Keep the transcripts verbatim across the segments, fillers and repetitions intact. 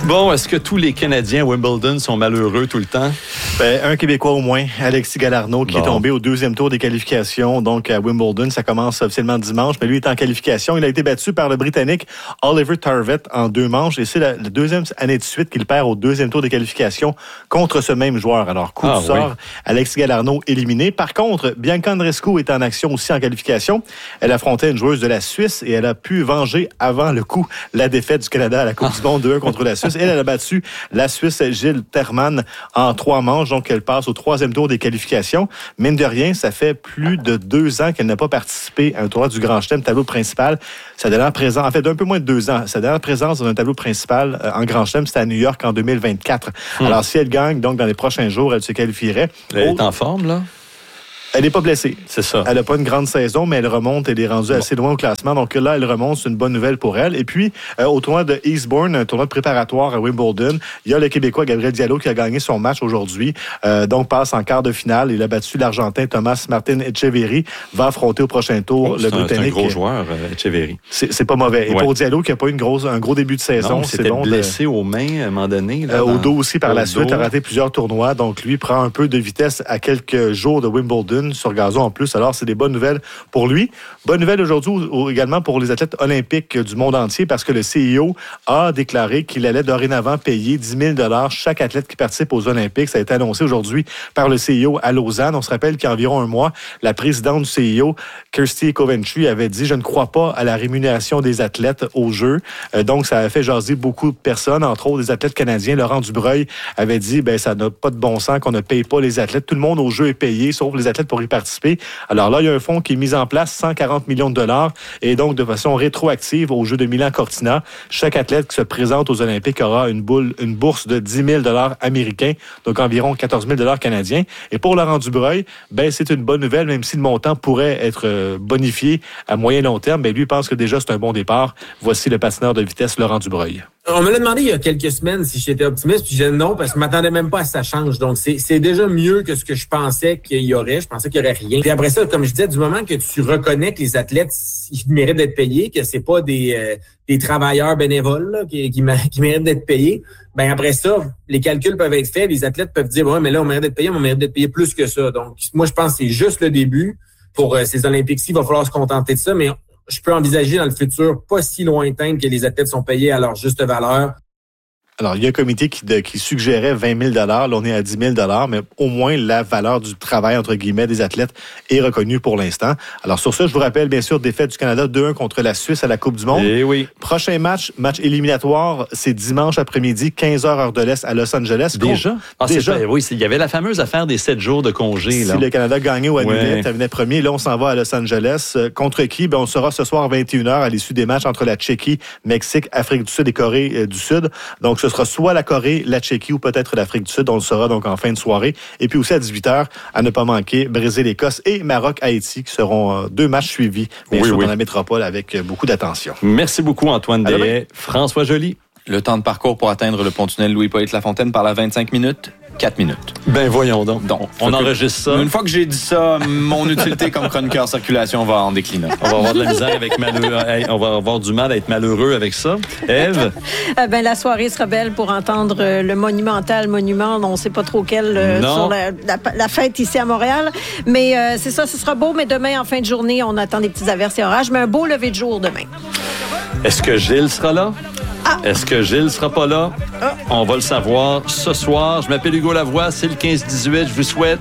Bon, est-ce que tous les Canadiens à Wimbledon sont malheureux tout le temps? Ben, un Québécois au moins, Alexis Galarneau, qui bon. est tombé au deuxième tour des qualifications. Donc, à Wimbledon, ça commence officiellement dimanche, mais lui est en qualification. Il a été battu par le Britannique Oliver Tarvett en deux manches. Et c'est la, la deuxième année de suite qu'il perd au deuxième tour des qualifications contre ce même joueur. Alors, coup ah, de sort, oui. Alexis Galarneau éliminé. Par contre, Bianca Andreescu est en action aussi en qualification. Elle affrontait une joueuse de la Suisse et elle a pu venger avant le coup la défaite du Canada à la Coupe ah. du Monde deux un contre la Suisse. Elle, elle a battu la Suisse Gilles Terman en trois manches. Donc, elle passe au troisième tour des qualifications. Mine de rien, ça fait plus de deux ans qu'elle n'a pas participé à un tournoi du Grand Chelem, tableau principal. Sa dernière présence, en fait, d'un peu moins de deux ans, sa dernière présence dans un tableau principal euh, en Grand Chelem, c'était à New York en deux mille vingt-quatre. Hmm. Alors, si elle gagne, donc, dans les prochains jours, elle se qualifierait. Elle est en forme, là? Elle n'est pas blessée. C'est ça. Elle n'a pas une grande saison, mais elle remonte. Elle est rendue bon. assez loin au classement. Donc là, elle remonte. C'est une bonne nouvelle pour elle. Et puis, euh, au tournoi de Eastbourne, un tournoi de préparatoire à Wimbledon, il y a le Québécois Gabriel Diallo qui a gagné son match aujourd'hui. Euh, donc, passe en quart de finale. Il a battu l'Argentin Thomas Martin Echeverry. Va affronter au prochain tour oh, le Britannique. C'est un gros joueur, euh, Echeverry. C'est, c'est pas mauvais. Et ouais. pour Diallo, qui n'a pas eu une grosse, un gros début de saison, non, c'est c'était bon. blessé de... aux mains à un moment donné. Là, euh, dans... Au dos aussi par au la dos. suite. A raté plusieurs tournois. Donc, lui prend un peu de vitesse à quelques jours de Wimbledon sur gazon en plus. Alors, c'est des bonnes nouvelles pour lui. Bonne nouvelle aujourd'hui également pour les athlètes olympiques du monde entier parce que le C I O a déclaré qu'il allait dorénavant payer dix mille dollars chaque athlète qui participe aux Olympiques. Ça a été annoncé aujourd'hui par le C I O à Lausanne. On se rappelle qu'il y a environ un mois, la présidente du C I O, Kirsty Coventry, avait dit « Je ne crois pas à la rémunération des athlètes aux Jeux. Euh, » Donc, ça a fait jaser beaucoup de personnes, entre autres des athlètes canadiens. Laurent Dubreuil avait dit ben ça n'a pas de bon sens qu'on ne paye pas les athlètes. Tout le monde aux Jeux est payé, sauf les athlètes pour y participer. Alors là, il y a un fonds qui est mis en place, cent quarante millions de dollars, et donc de façon rétroactive aux Jeux de Milan-Cortina. Chaque athlète qui se présente aux Olympiques aura une, boule, une bourse de dix mille dollars américains, donc environ quatorze mille dollars canadiens. Et pour Laurent Dubreuil, ben c'est une bonne nouvelle, même si le montant pourrait être bonifié à moyen long terme. Ben lui pense que déjà c'est un bon départ. Voici le patineur de vitesse Laurent Dubreuil. On me l'a demandé il y a quelques semaines si j'étais optimiste, puis j'ai dit non, parce que je m'attendais même pas à ce que ça change. Donc, c'est, c'est déjà mieux que ce que je pensais qu'il y aurait. Je pensais qu'il y aurait rien. Puis après ça, comme je disais, du moment que tu reconnais que les athlètes, ils méritent d'être payés, que c'est pas des, euh, des travailleurs bénévoles là, qui, qui, qui méritent d'être payés, ben après ça, les calculs peuvent être faits. Les athlètes peuvent dire, ouais, mais là, on mérite d'être payé, mais on mérite d'être payé plus que ça. Donc, moi, je pense que c'est juste le début. Pour euh, ces Olympiques-ci, il va falloir se contenter de ça, mais je peux envisager dans le futur pas si lointain que les athlètes sont payés à leur juste valeur. Alors, il y a un comité qui, de, qui suggérait vingt mille dollars. Là, on est à dix mille dollars, mais au moins, la valeur du travail, entre guillemets, des athlètes est reconnue pour l'instant. Alors, sur ça, je vous rappelle, bien sûr, défaite du Canada deux un contre la Suisse à la Coupe du Monde. Eh oui. Prochain match, match éliminatoire, c'est dimanche après-midi, quinze heures heure de l'Est à Los Angeles. Déjà? Ah, Déjà. C'est, oui, il y avait la fameuse affaire des sept jours de congé. Si là. le Canada gagnait ou annulait, ouais. ça venait premier. Là, on s'en va à Los Angeles. Euh, contre qui? Ben, on sera ce soir à vingt et une heures à l'issue des matchs entre la Tchéquie, Mexique, Afrique du Sud et Corée euh, du Sud. Donc, ce sera soit la Corée, la Tchéquie ou peut-être l'Afrique du Sud. On le saura donc en fin de soirée. Et puis aussi à dix-huit heures, à ne pas manquer, Brésil-Écosse et Maroc-Haïti, qui seront euh, deux matchs suivis, bien oui, sûr, oui. dans la métropole avec euh, beaucoup d'attention. Merci beaucoup, Antoine Dehaye. François Joly. Le temps de parcours pour atteindre le pont-tunnel Louis-Polyte-Lafontaine par la vingt-cinq minutes, quatre minutes. Ben voyons donc. donc on enregistre ça. Une fois que j'ai dit ça, mon utilité comme chroniqueur circulation va en décliner. On va avoir de la misère avec malheureux. On va avoir du mal à être malheureux avec ça. Ève? Euh, ben, la soirée sera belle pour entendre euh, le monumental monument. On ne sait pas trop quel euh, sur la, la, la fête ici à Montréal. Mais euh, c'est ça, ce sera beau. Mais demain, en fin de journée, on attend des petites averses et orages. Mais un beau lever de jour demain. Est-ce que Gilles sera là? Ah. Est-ce que Gilles sera pas là? Ah. On va le savoir ce soir. Je m'appelle Hugo Lavoie, c'est le quinze dix-huit. Je vous souhaite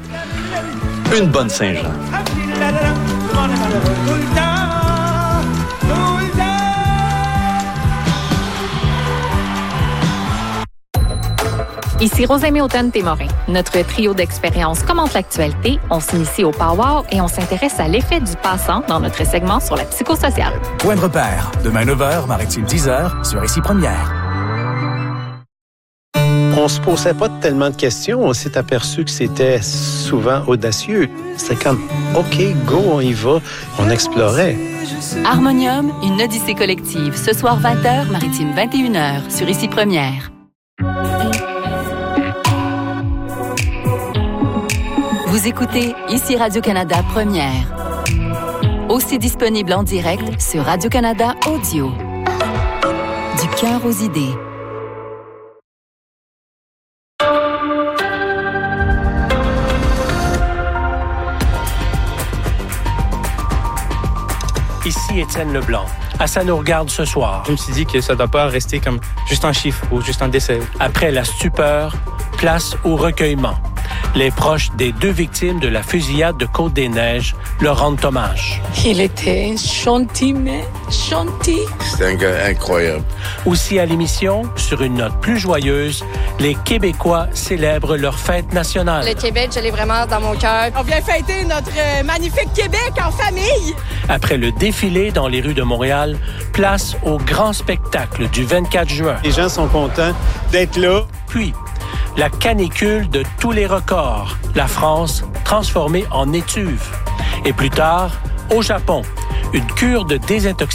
une bonne Saint-Jean. Ici Rosemée Automne-Témorin. Notre trio d'expériences commente l'actualité, on s'initie au power et on s'intéresse à l'effet du passant dans notre segment sur la psychosociale. Point de repère, demain neuf heures, Maritime dix heures, sur Ici Première. On se posait pas tellement de questions, on s'est aperçu que c'était souvent audacieux. C'était comme, OK, go, on y va, on explorait. Harmonium, une odyssée collective. Ce soir vingt heures, Maritime vingt et une heures, sur Ici Première. Vous écoutez Ici Radio-Canada Première. Aussi disponible en direct sur Radio-Canada Audio. Du cœur aux idées. Ici Étienne Leblanc. À Ça nous regarde ce soir. Je me suis dit que ça ne doit pas rester comme juste un chiffre ou juste un décès. Après la stupeur, place au recueillement. Les proches des deux victimes de la fusillade de Côte-des-Neiges leur rendent hommage. Il était gentil, mais gentil. C'est un gars incroyable. Aussi à l'émission, sur une note plus joyeuse, les Québécois célèbrent leur fête nationale. Le Québec, je l'ai vraiment dans mon cœur. On vient fêter notre euh, magnifique Québec en famille. Après le défilé dans les rues de Montréal, place au grand spectacle du vingt-quatre juin. Les gens sont contents d'être là. Puis, la canicule de tous les records, la France transformée en étuve. Et plus tard, au Japon, une cure de désintoxication